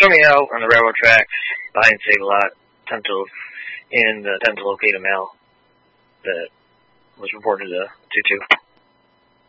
threw me out on the railroad tracks behind Save-A-Lot, attempt to locate a male that was reported to 2-2.